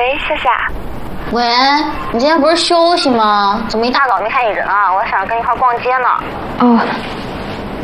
喂，夏夏。 喂，你今天不是休息吗？怎么一大早没看你人啊？我还想着跟你一块逛街呢。 哦，